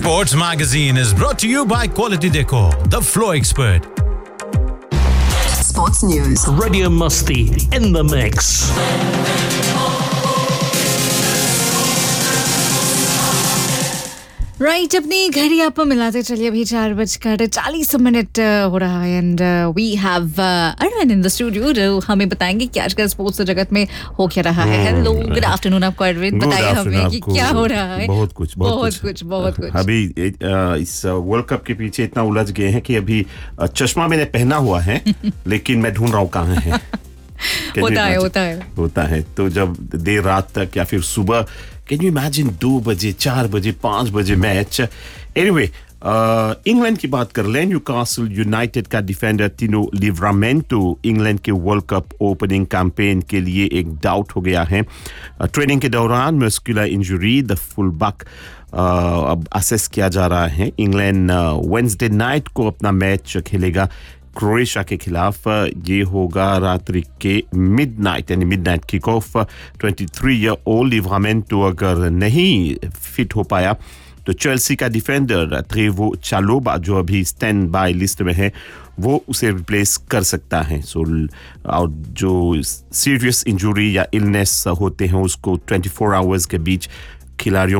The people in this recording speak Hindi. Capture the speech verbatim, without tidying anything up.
Sports Magazine is brought to you by Quality Decor, the Flow Expert. Sports News. Radio Musti in the mix. Right अपनी घड़ी आप मिलाते चलिए अभी चार बजकर चालीस मिनट हो रहा है and we have Arvind in the studio जो हमें बताएंगे कि आजकल स्पोर्ट्स जगत में हो क्या रहा है. हेलो गुड आफ्टरनून आपको अरविंद, बताइए हमें कि क्या हो रहा है. बहुत कुछ बहुत, बहुत कुछ बहुत कुछ अभी इस वर्ल्ड कप के पीछे इतना उलझ गए हैं कि अभी चश्मा मैंने पहना हुआ है लेकिन मैं ढूंढ रहा हूँ कहाँ है. होता है होता है होता है तो जब देर रात तक या फिर सुबह, कैन यू इमेजिन दो बजे चार बजे पाँच बजे मैच. एनीवे इंग्लैंड की बात कर लें. न्यूकासल यूनाइटेड का डिफेंडर टिनो लिवरामेंटो इंग्लैंड के वर्ल्ड कप ओपनिंग कैंपेन के लिए एक डाउट हो गया है. ट्रेनिंग के दौरान muscular injury, the full back अब असेस किया जा रहा है. इंग्लैंड वेडनेसडे नाइट को अपना मैच खेलेगा क्रोएशिया के खिलाफ. ये होगा रात्रि के मिडनाइट यानी मिडनाइट किक ऑफ. तेईस ईयर ओल्ड लिवरामेंटो अगर नहीं फिट हो पाया तो चेल्सी का डिफेंडर ट्रेवो चालोबा जो अभी स्टैंड बाय लिस्ट में है वो उसे रिप्लेस कर सकता है. सो और जो सीरियस इंजरी या इलनेस होते हैं उसको चौबीस आवर्स के बीच खिलाड़ियों